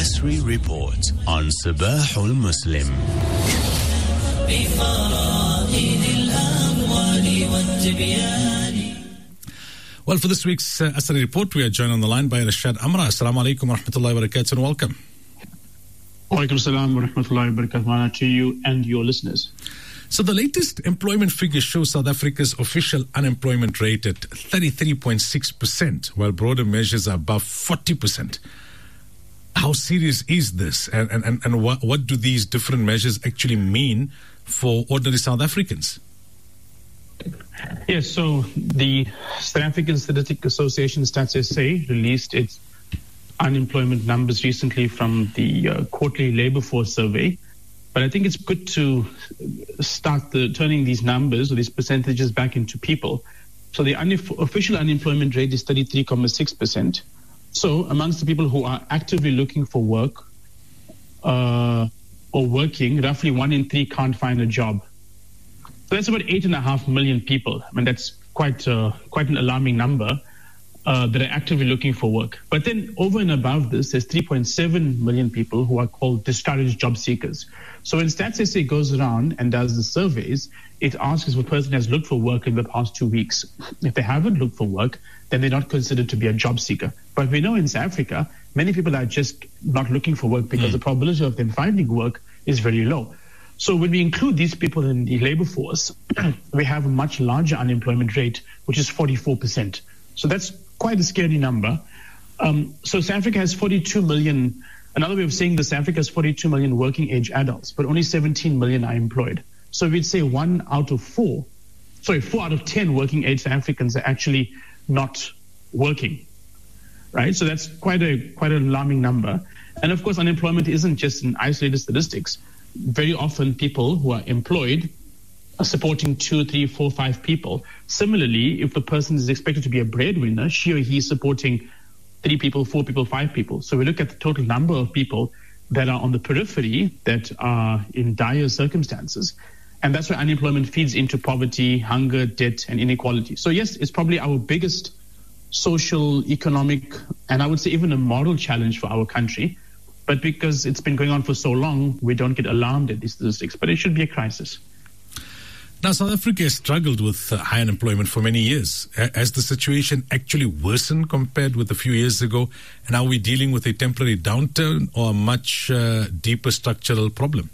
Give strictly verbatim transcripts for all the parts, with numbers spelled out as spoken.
Asri Report on Sabahul Muslim. Well, for this week's uh, Asri Report, we are joined on the line by Rashad Amra. Assalamu alaikum wa rahmatullahi wa barakatuh and welcome. Wa alaikum assalam wa rahmatullahi wa barakatuh to you and your listeners. So the latest employment figures show South Africa's official unemployment rate at thirty-three point six percent, while broader measures are above forty percent. How serious is this, and, and, and what, what do these different measures actually mean for ordinary South Africans? Yes, so the South African Statistics Association, Stats S A, released its unemployment numbers recently from the uh, quarterly labor force survey. But I think it's good to start the, turning these numbers or these percentages back into people. So the unofficial unemployment rate is thirty-three point six percent. So amongst the people who are actively looking for work uh, or working, roughly one in three can't find a job. So that's about eight and a half million people. I mean, that's quite uh, quite an alarming number uh, that are actively looking for work. But then over and above this, there's three point seven million people who are called discouraged job seekers. So when Stats S A goes around and does the surveys, it asks if a person has looked for work in the past two weeks. If they haven't looked for work, then they're not considered to be a job seeker. But we know in South Africa, many people are just not looking for work because mm. the probability of them finding work is very low. So when we include these people in the labor force, we have a much larger unemployment rate, which is forty-four percent. So that's quite a scary number. Um, so South Africa has forty-two million, another way of saying this, South Africa has forty-two million working age adults, but only seventeen million are employed. So we'd say one out of four, sorry, four out of ten working age South Africans are actually not working, right? So that's quite a quite an alarming number. And of course, unemployment isn't just an isolated statistics. Very often people who are employed are supporting two, three, four, five people. Similarly, if the person is expected to be a breadwinner, she or he is supporting three people, four people, five people. So we look at the total number of people that are on the periphery that are in dire circumstances. And that's where unemployment feeds into poverty, hunger, debt, and inequality. So yes, it's probably our biggest social, economic, and I would say even a moral challenge for our country. But because it's been going on for so long, we don't get alarmed at these statistics. But it should be a crisis. Now, South Africa has struggled with uh, high unemployment for many years. Has the situation actually worsened compared with a few years ago? And are we dealing with a temporary downturn or a much uh, deeper structural problem?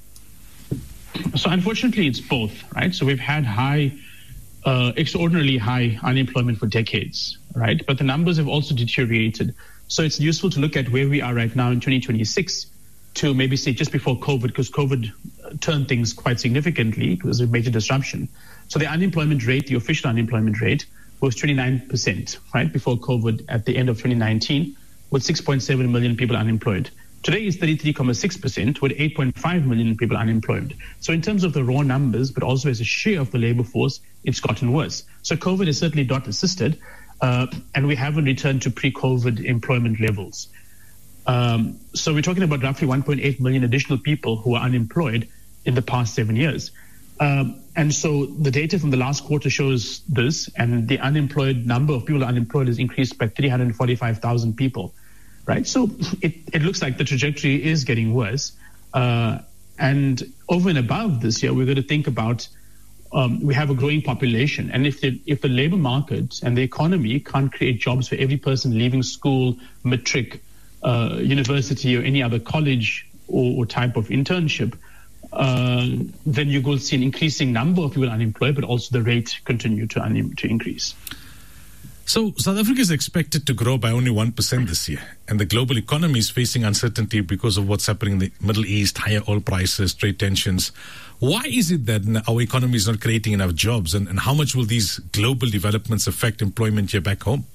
So unfortunately, it's both, right? So we've had high, uh, extraordinarily high unemployment for decades, right? But the numbers have also deteriorated. So it's useful to look at where we are right now in twenty twenty-six to maybe say just before COVID, because COVID turned things quite significantly. It was a major disruption. So the unemployment rate, the official unemployment rate, was twenty-nine percent, right, before COVID at the end of twenty nineteen, with six point seven million people unemployed. Today is thirty-three point six percent with eight point five million people unemployed. So in terms of the raw numbers, but also as a share of the labor force, it's gotten worse. So COVID has certainly not assisted, uh, and we haven't returned to pre-COVID employment levels. Um, so we're talking about roughly one point eight million additional people who are unemployed in the past seven years. Um, and so the data from the last quarter shows this, and the unemployed number of people unemployed has increased by three hundred forty-five thousand people. Right, so it, it looks like the trajectory is getting worse. Uh, and over and above this year, we're going to think about, um, we have a growing population. And if the, if the labor market and the economy can't create jobs for every person leaving school, matric, uh, university, or any other college or, or type of internship, uh, then you will see an increasing number of people unemployed, but also the rate continue to, un- to increase. So South Africa is expected to grow by only one percent this year, and the global economy is facing uncertainty because of what's happening in the Middle East, higher oil prices, trade tensions. Why is it that our economy is not creating enough jobs, and, and how much will these global developments affect employment here back home?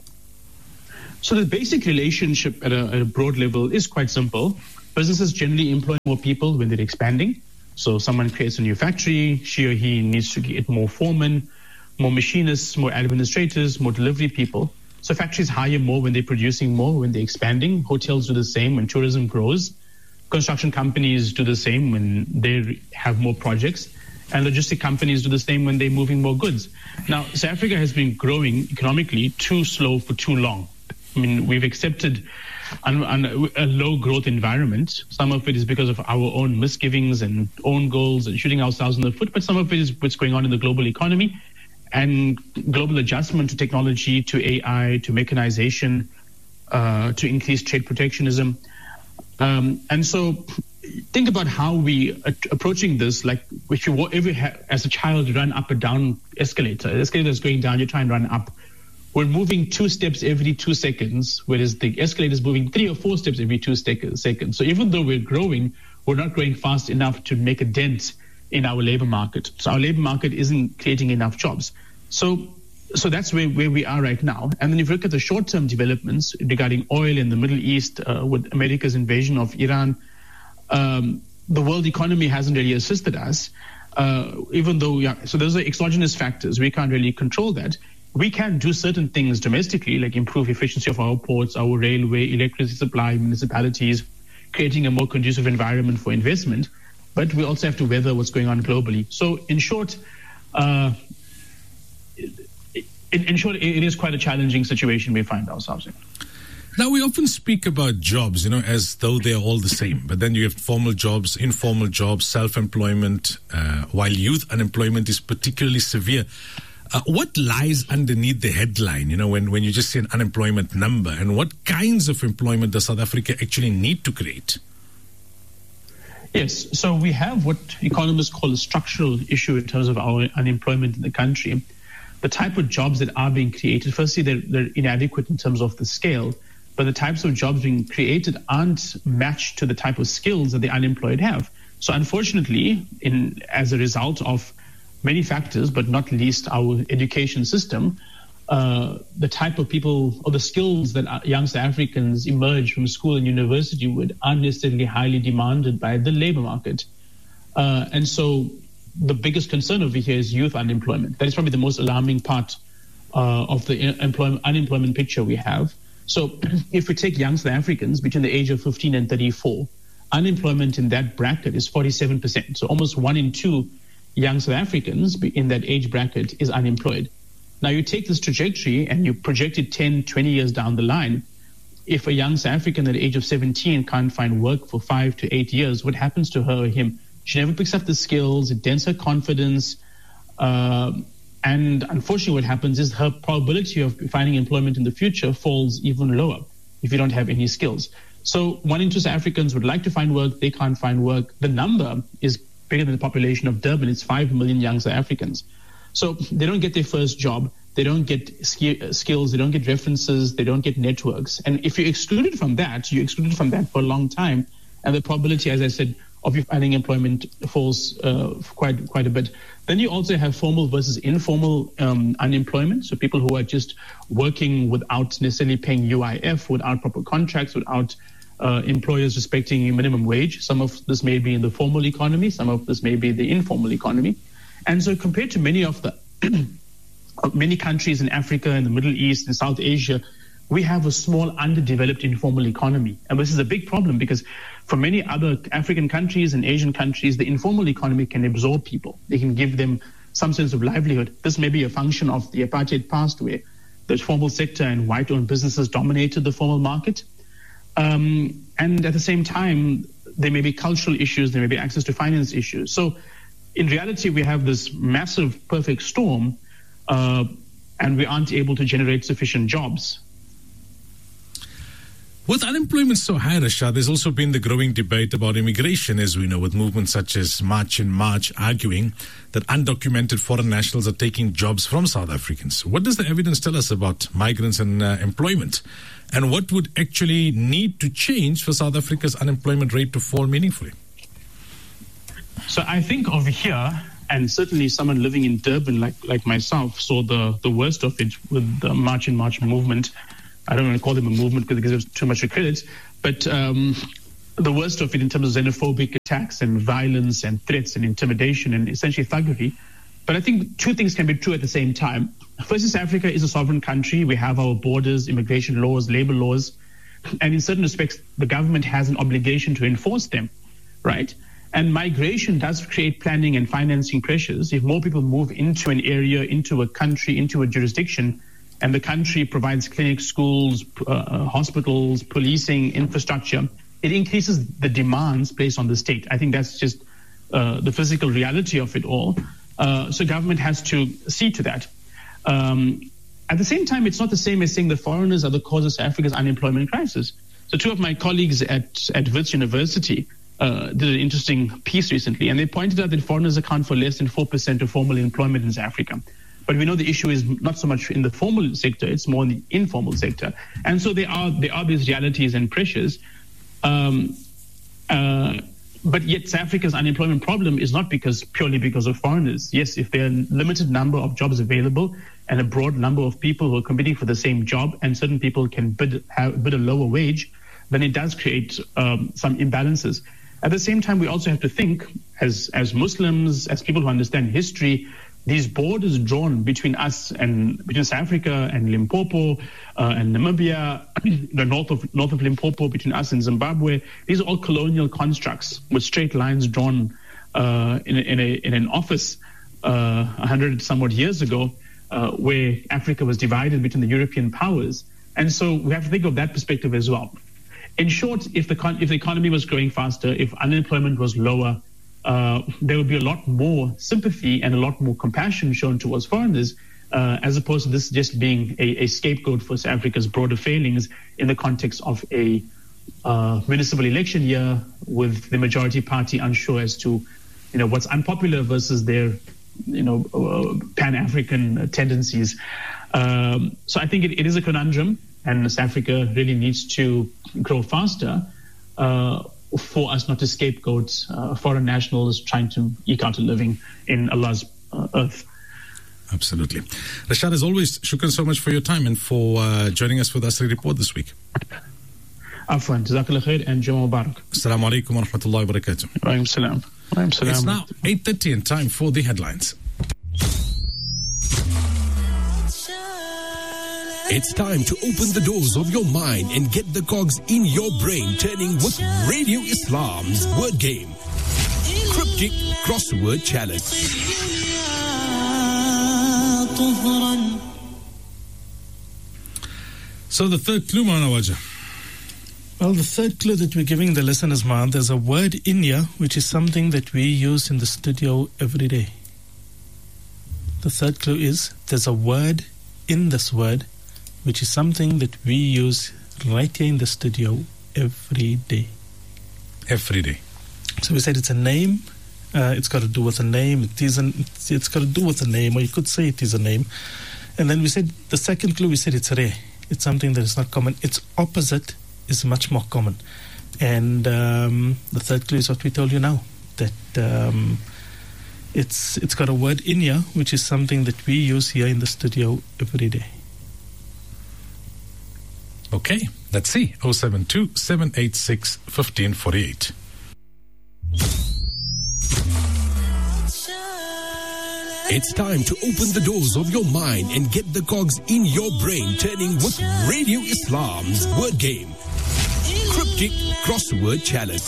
So the basic relationship at a, at a broad level is quite simple. Businesses generally employ more people when they're expanding. So someone creates a new factory, she or he needs to get more foremen, more machinists, more administrators, more delivery people. So factories hire more when they're producing more, when they're expanding. Hotels do the same when tourism grows. Construction companies do the same when they have more projects. And logistic companies do the same when they're moving more goods. Now, South Africa has been growing economically too slow for too long. I mean, we've accepted an, an, a low growth environment. Some of it is because of our own misgivings and own goals and shooting ourselves in the foot, but some of it is what's going on in the global economy and global adjustment to technology, to A I, to mechanization, uh, to increased trade protectionism. Um, and so think about how we are approaching this, like if you ever have, as a child, run up and down escalator. The escalator is going down, you try and run up. We're moving two steps every two seconds, whereas the escalator is moving three or four steps every two seconds. So even though we're growing, we're not growing fast enough to make a dent in our labor market. So our labor market isn't creating enough jobs. So so that's where, where we are right now. And then if you look at the short-term developments regarding oil in the Middle East, uh, with America's invasion of Iran, um, the world economy hasn't really assisted us, uh, even though, yeah, so those are exogenous factors. We can't really control that. We can do certain things domestically, like improve efficiency of our ports, our railway, electricity supply, municipalities, creating a more conducive environment for investment. But we also have to weather what's going on globally. So in short, uh, in, in short, it is quite a challenging situation we find ourselves in. Now, we often speak about jobs, you know, as though they're all the same. But then you have formal jobs, informal jobs, self-employment, uh, while youth unemployment is particularly severe. Uh, what lies underneath the headline, you know, when, when you just see an unemployment number? And what kinds of employment does South Africa actually need to create? Yes, so we have what economists call a structural issue in terms of our unemployment in the country. The type of jobs that are being created, firstly, they're, they're inadequate in terms of the scale, but the types of jobs being created aren't matched to the type of skills that the unemployed have. So unfortunately, in as a result of many factors, but not least our education system, uh, the type of people or the skills that young South Africans emerge from school and university with aren't necessarily highly demanded by the labor market. Uh, and so the biggest concern over here is youth unemployment. That is probably the most alarming part uh, of the employment, unemployment picture we have. So if we take young South Africans between the age of fifteen and thirty-four, unemployment in that bracket is forty-seven percent. So almost one in two young South Africans in that age bracket is unemployed. Now you take this trajectory and you project it ten, twenty years down the line. If a young South African at the age of seventeen can't find work for five to eight years, what happens to her or him? She never picks up the skills, it dents her confidence. Uh, and unfortunately what happens is her probability of finding employment in the future falls even lower if you don't have any skills. So one in two South Africans would like to find work, they can't find work. The number is bigger than the population of Durban. It's five million young South Africans. So they don't get their first job. They don't get sk- skills. They don't get references. They don't get networks. And if you're excluded from that, you're excluded from that for a long time. And the probability, as I said, of you finding employment falls uh, quite quite a bit. Then you also have formal versus informal um, unemployment. So people who are just working without necessarily paying U I F, without proper contracts, without Uh, employers respecting a minimum wage. Some of this may be in the formal economy, some of this may be the informal economy. And so compared to many of the many countries in Africa and the Middle East and South Asia, we have a small underdeveloped informal economy. And this is a big problem because for many other African countries and Asian countries, the informal economy can absorb people. They can give them some sense of livelihood. This may be a function of the apartheid past where the formal sector and white-owned businesses dominated the formal market. Um, and at the same time, there may be cultural issues, there may be access to finance issues. So in reality, we have this massive perfect storm, uh, and we aren't able to generate sufficient jobs. With unemployment so high, Rashad, there's also been the growing debate about immigration, as we know, with movements such as March in March arguing that undocumented foreign nationals are taking jobs from South Africans. What does the evidence tell us about migrants and uh, employment? And what would actually need to change for South Africa's unemployment rate to fall meaningfully? So I think over here, and certainly someone living in Durban like, like myself saw the, the worst of it with the March in March movement. I don't want to call them a movement because it gives too much credit, but um, the worst of it in terms of xenophobic attacks and violence and threats and intimidation and essentially thuggery. But I think two things can be true at the same time. First, South Africa is a sovereign country. We have our borders, immigration laws, labor laws, and in certain respects, the government has an obligation to enforce them, right? And migration does create planning and financing pressures. If more people move into an area, into a country, into a jurisdiction, and the country provides clinics, schools, uh, hospitals, policing, infrastructure, it increases the demands placed on the state. I think that's just uh, the physical reality of it all. Uh, so government has to see to that. Um, at the same time, it's not the same as saying the foreigners are the cause of Africa's unemployment crisis. So two of my colleagues at, at Wits University uh, did an interesting piece recently, and they pointed out that foreigners account for less than four percent of formal employment in South Africa. But we know the issue is not so much in the formal sector, it's more in the informal sector. And so there are, there are these realities and pressures. Um, uh, but yet South Africa's unemployment problem is not because purely because of foreigners. Yes, if there are a limited number of jobs available and a broad number of people who are competing for the same job, and certain people can bid, have, bid a lower wage, then it does create um, some imbalances. At the same time, we also have to think, as as Muslims, as people who understand history, these borders drawn between us and between South Africa and Limpopo uh, and Namibia, the north of north of Limpopo, between us and Zimbabwe, these are all colonial constructs with straight lines drawn uh, in, in, a, in an office uh, a hundred somewhat years ago, uh, where Africa was divided between the European powers. And so we have to think of that perspective as well. In short, if the con- if the economy was growing faster, if unemployment was lower, uh, there would be a lot more sympathy and a lot more compassion shown towards foreigners, uh, as opposed to this just being a, a scapegoat for South Africa's broader failings in the context of a uh, municipal election year with the majority party unsure as to, you know, what's unpopular versus their, you know, uh, Pan-African tendencies. Um, so I think it, it is a conundrum. And South Africa really needs to grow faster uh, for us not to scapegoat uh, foreign nationals trying to eke out a living in Allah's uh, earth. Absolutely. Rashad, as always, shukran so much for your time and for uh, joining us for the Asri Report this week. Afwan, Jazakallah khair and Juma Mubarak. Assalamu alaikum wa rahmatullahi wa barakatuh. Wa alaikum salam. It's now eight thirty and time for the headlines. It's time to open the doors of your mind and get the cogs in your brain turning with Radio Islam's word game. Cryptic Crossword Challenge. So the third clue, Manawaja. Well, the third clue that we're giving the listeners, Ma, there's a word in here which is something that we use in the studio every day. The third clue is there's a word in this word which is something that we use right here in the studio every day. Every day. So we said it's a name. Uh, it's got to do with a name. It is an, it's, it's got to do with a name, or you could say it is a name. And then we said the second clue, we said it's rare. It's something that is not common. Its opposite is much more common. And um, the third clue is what we told you now, that um, it's it's got a word in here, which is something that we use here in the studio every day. Okay, let's see. oh seven two, seven eight six, one five four eight. It's time to open the doors of your mind and get the cogs in your brain turning with Radio Islam's word game. Cryptic Crossword Challenge.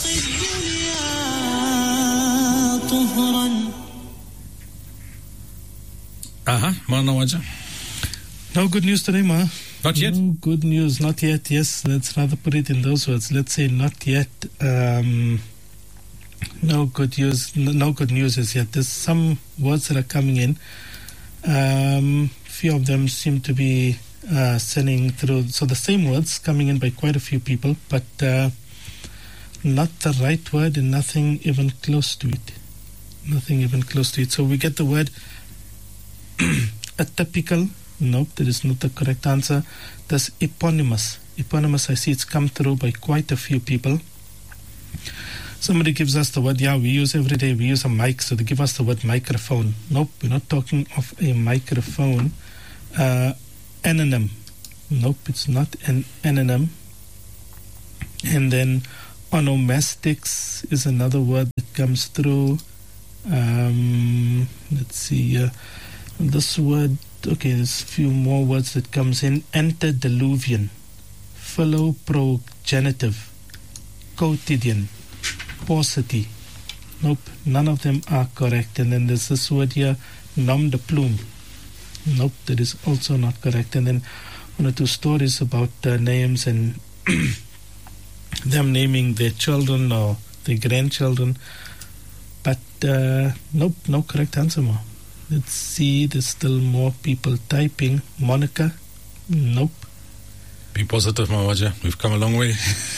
Uh-huh, Manawaja. No good news today, Ma. Not yet? No good news, not yet. Yes, let's rather put it in those words. Let's say not yet. Um, no good news. No good news as yet. There's some words that are coming in. Um, few of them seem to be uh, sending through. So the same words coming in by quite a few people, but uh, not the right word and nothing even close to it. Nothing even close to it. So we get the word atypical. Nope, that is not the correct answer. There's eponymous. Eponymous, I see it's come through by quite a few people. Somebody gives us the word, yeah, we use every day, we use a mic, so they give us the word microphone. Nope, we're not talking of a microphone. Uh, anonym. Nope, it's not an anonym. And then onomastics is another word that comes through. Um, let's see, uh, this word, okay, there's a few more words that comes in. Antediluvian, philoprogenitive, quotidian, paucity. Nope, none of them are correct. And then there's this word here, nom de plume. Nope, that is also not correct. And then one or two stories about uh, names and them naming their children or their grandchildren. But uh, nope, no correct answer, Ma. Let's see, there's still more people typing. Monica? Nope. Be positive, Mawaja. We've come a long way.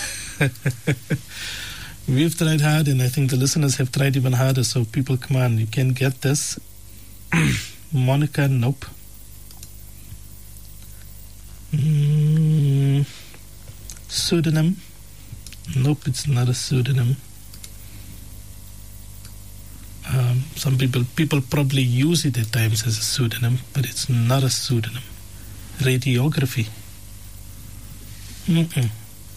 We've tried hard, and I think the listeners have tried even harder. So people, come on, you can get this. Monica, nope. Mm, pseudonym? Nope, it's not a pseudonym. Um, some people people probably use it at times as a pseudonym, but it's not a pseudonym. Radiography. Mm-mm.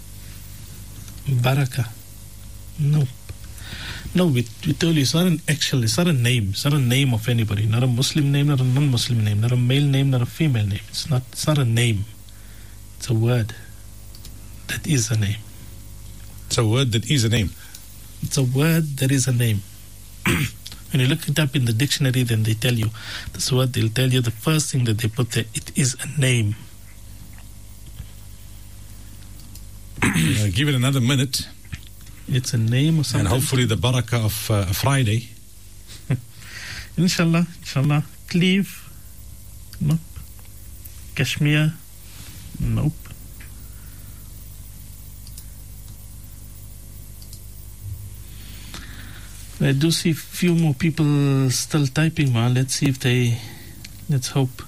Baraka. Nope. No, we, we told you it's not an actual, it's not a name. It's not a name of anybody. Not a Muslim name, not a non-Muslim name, not a male name, not a female name. It's not. It's not a name. It's a word that is a name. It's a word that is a name. It's a word that is a name. When you look it up in the dictionary, then they tell you this word. They'll tell you the first thing that they put there. It is a name. Uh, give it another minute. It's a name or something. And hopefully the barakah of uh, Friday. Inshallah, inshallah. Cleve? Nope. Kashmir? Nope. I do see a few more people still typing, man. Let's see if they... Let's hope.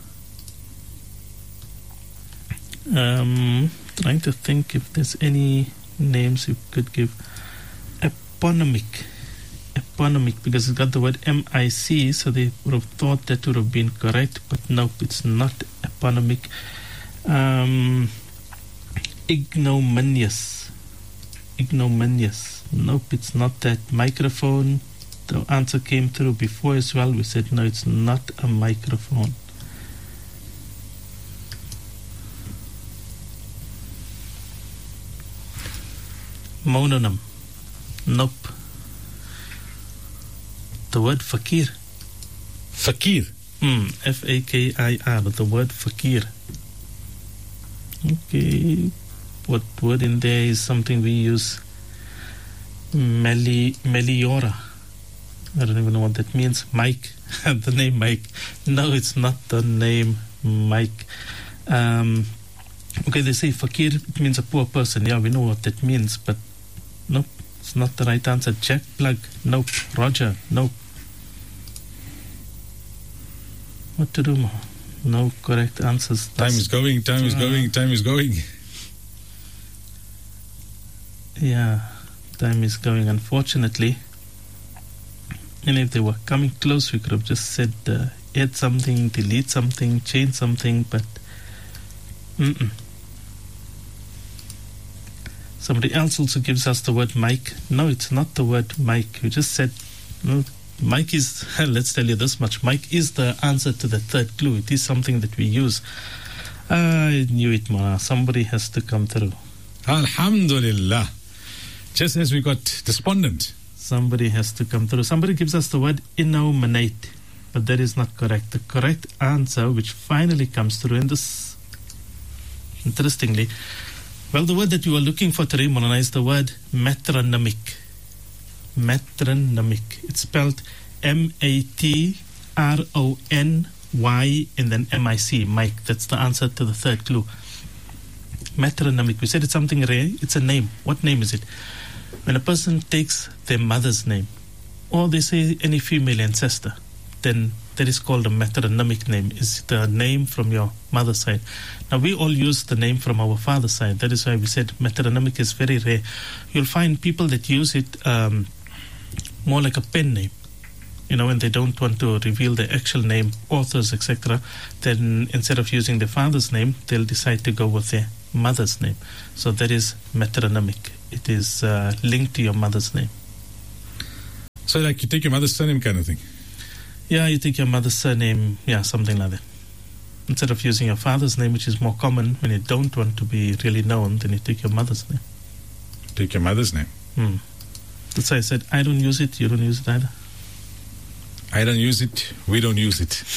Um, trying to think if there's any names you could give. Eponymic. Eponymic, because it's got the word M I C, so they would have thought that would have been correct, but nope, it's not eponymic. Um, ignominious. Ignominious. Nope, it's not that. Microphone. The answer came through before as well. We said no, it's not a microphone. Mononym. Nope. The word fakir. Fakir. Hmm. F A K I R. The word fakir. Okay. What word in there is something we use? Meli, Meliora. I don't even know what that means. Mike. The name Mike. No, it's not the name Mike. Um, okay, they say fakir, it means a poor person. Yeah, we know what that means, but nope, it's not the right answer. Jack Plug. Nope. Roger. Nope. What to do, Ma? No correct answers. Time is going, time is going, time is going. Yeah. Time is going, unfortunately. And if they were coming close, we could have just said uh, add something, delete something, change something, but mm-mm. Somebody else also gives us the word mic. No, it's not the word mic. We just said no, mic is, let's tell you this much, mic is the answer to the third clue. It is something that we use. I knew it, Ma. Somebody has to come through. Alhamdulillah. Just as we got despondent. Somebody has to come through. Somebody gives us the word innominate, but that is not correct. The correct answer, which finally comes through in this, interestingly, well, the word that you were looking for today, Molana, is the word metronymic. Metronymic. It's spelled M A T R O N Y and then M I C, Mike. That's the answer to the third clue. Metronymic. We said it's something rare. It's a name. What name is it? When a person takes their mother's name, or they say any female ancestor, then that is called a metronymic name. It's the name from your mother's side. Now, we all use the name from our father's side. That is why we said metronymic is very rare. You'll find people that use it um, more like a pen name. You know, when they don't want to reveal their actual name, authors, et cetera, then instead of using their father's name, they'll decide to go with their mother's name. So that is metronymic. It is uh, linked to your mother's name. So like you take your mother's surname kind of thing? Yeah, you take your mother's surname, yeah, something like that. Instead of using your father's name, which is more common, when you don't want to be really known, then you take your mother's name. Take your mother's name? Hmm. That's why I said, I don't use it, you don't use it either. I don't use it, we don't use it.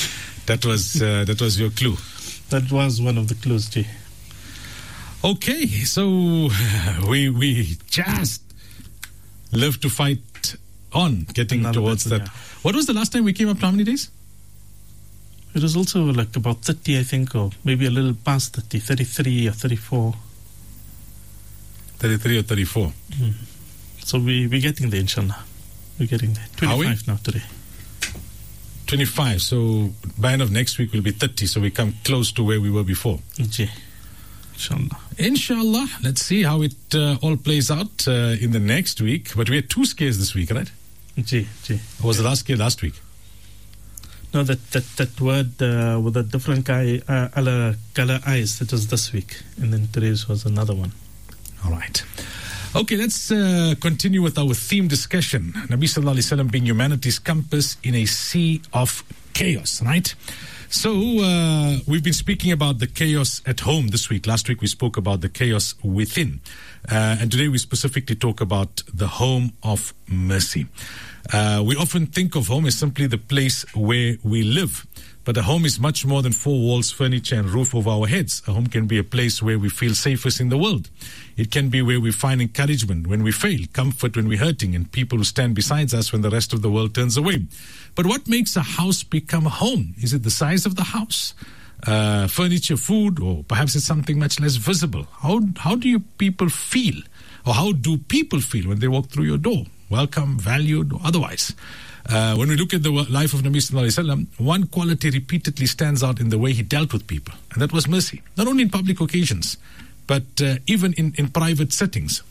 That was uh, that was your clue. That was one of the clues, Jay. Okay, so we we just live to fight on getting Another towards battle, that. yeah. What was the last time we came up to how many days? It was also like about thirty, I think, or maybe a little past thirty, thirty-three or thirty-four. thirty-three or thirty-four. Mm. So we, we're getting there, inshallah. We're getting there. twenty-five now today. twenty-five. So by end of next week will be thirty. So we come close to where we were before. Jee. Inshallah. Inshallah. Let's see how it uh, all plays out uh, in the next week. But we had two scares this week, right? Jee, jee. Or was the last scare last week? No, that, that, that word uh, with a different guy, uh, ala color eyes, that was this week. And then today's was another one. All right. Okay, let's uh, continue with our theme discussion. Nabi Sallallahu Alaihi Wasallam being humanity's compass in a sea of chaos, right? So uh, we've been speaking about the chaos at home this week. Last week we spoke about the chaos within. Uh, and today we specifically talk about the home of mercy. Uh, we often think of home as simply the place where we live. But a home is much more than four walls, furniture, and roof over our heads. A home can be a place where we feel safest in the world. It can be where we find encouragement when we fail, comfort when we're hurting, and people who stand beside us when the rest of the world turns away. But what makes a house become a home? Is it the size of the house, uh, furniture, food, or perhaps it's something much less visible? How, how do you people feel, or how do people feel when they walk through your door? Welcome, valued, or otherwise? Uh, when we look at the life of Nabi Sallallahu Alaihi Wasallam, one quality repeatedly stands out in the way he dealt with people, and that was mercy. Not only in public occasions, but uh, even in, in private settings.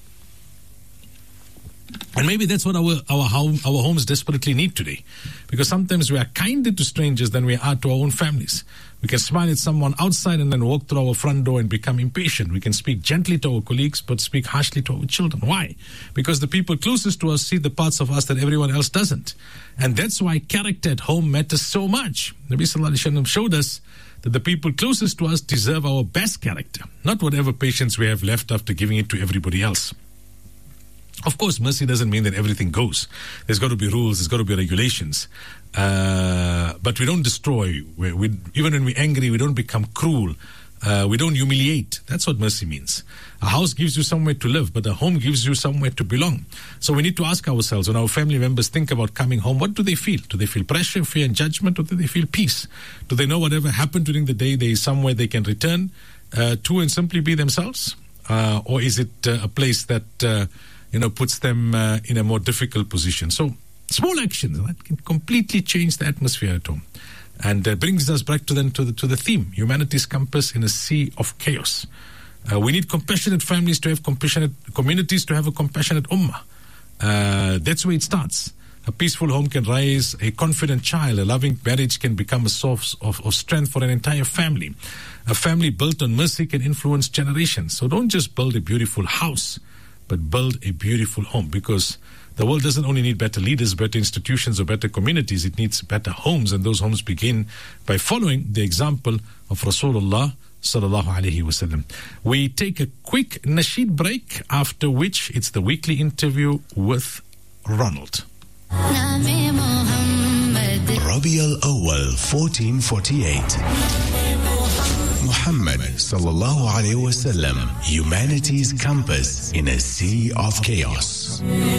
And maybe that's what our, our home, our homes desperately need today. Because sometimes we are kinder to strangers than we are to our own families. We can smile at someone outside and then walk through our front door and become impatient. We can speak gently to our colleagues but speak harshly to our children. Why? Because the people closest to us see the parts of us that everyone else doesn't. And that's why character at home matters so much. Nabi Sallallahu Alaihi Wasallam showed us that the people closest to us deserve our best character, not whatever patience we have left after giving it to everybody else. Of course, mercy doesn't mean that everything goes. There's got to be rules, there's got to be regulations. Uh, but we don't destroy. We, we, even when we're angry, we don't become cruel. Uh, we don't humiliate. That's what mercy means. A house gives you somewhere to live, but a home gives you somewhere to belong. So we need to ask ourselves, when our family members think about coming home, what do they feel? Do they feel pressure, fear, and judgment, or do they feel peace? Do they know whatever happened during the day, there is somewhere they can return uh, to and simply be themselves? Uh, or is it uh, a place that... Uh, you know, puts them uh, in a more difficult position. So small actions that can completely change the atmosphere at home. And uh, brings us back to, then, to, the, to the theme, humanity's compass in a sea of chaos. Uh, we need compassionate families to have compassionate communities, to have a compassionate ummah. Uh, that's where it starts. A peaceful home can raise a confident child. A loving marriage can become a source of, of strength for an entire family. A family built on mercy can influence generations. So don't just build a beautiful house, but build a beautiful home, because the world doesn't only need better leaders, better institutions, or better communities. It needs better homes, and those homes begin by following the example of Rasulullah sallallahu alaihi wasallam. We take a quick nasheed break, after which it's the weekly interview with Ronald. Rabi al-Awwal fourteen forty-eight. Muhammad sallallahu alayhi wasallam, humanity's compass in a sea of chaos.